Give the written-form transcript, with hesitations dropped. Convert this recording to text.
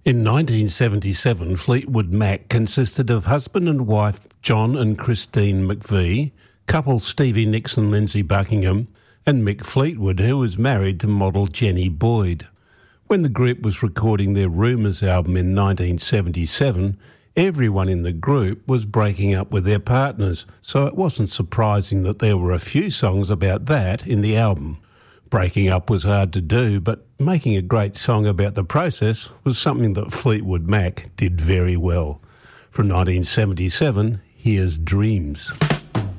In 1977, Fleetwood Mac consisted of husband and wife John and Christine McVie, couple Stevie Nicks and Lindsay Buckingham, and Mick Fleetwood, who was married to model Jenny Boyd. When the group was recording their Rumours album in 1977, everyone in the group was breaking up with their partners, so it wasn't surprising that there were a few songs about that in the album. Breaking up was hard to do, but making a great song about the process was something that Fleetwood Mac did very well. From 1977, here's Dreams.